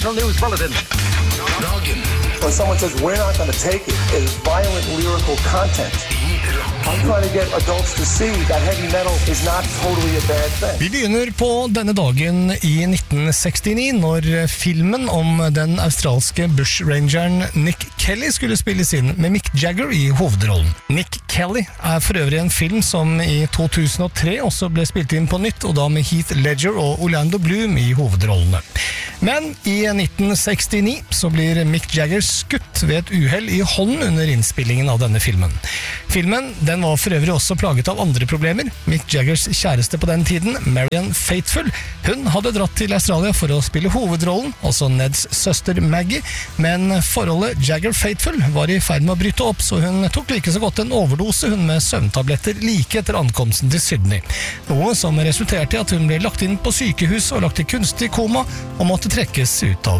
News Bulletin. Dagen. When someone says we're not going to take it, it is violent lyrical content. I'm trying to get adults to see that heavy metal is not totally a bad thing. Vi begynner på denne dagen i 1969, når filmen om den australske bushrangeren Nick Kelly skulle spilles inn med Mick Jagger i hovedrollen. Nick Kelly er for øvrig en film som i 2003 også ble spilt inn på nytt, og da med Heath Ledger og Orlando Bloom i hovedrollene. Men i 1969 så blir Mick Jagger skutt ved et uhell i hånden under innspillingen av denne filmen. Filmen den var for øvrig også plaget av andre problemer. Mick Jaggers kjæreste på den tiden, Marianne Faithfull, hun hadde dratt til Australia for å spille hovedrollen, altså Neds søster Maggie, men forholdet Jagger-Faithfull var i ferd med å bryte opp, så hun tok like så godt en overdose hun med søvntabletter like etter ankomsten til Sydney. Noe som resulterte i at hun ble lagt inn på sykehus og lagt i kunstig koma og måtte trekkes ut av